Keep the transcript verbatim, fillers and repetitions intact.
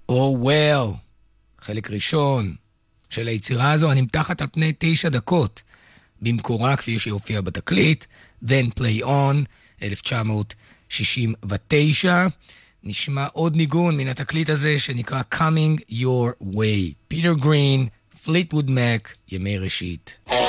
Oh well, חלק ראשון של היצירה הזו הנמתחת על פני תשע דקות, במקורה כפי שהופיע בתקליט, Then Play On, אלף תשע מאות שישים ותשע. נשמע עוד ניגון מן התקליט הזה שנקרא Coming Your Way. פיטר גרין, פליטווד מק, ימי ראשית.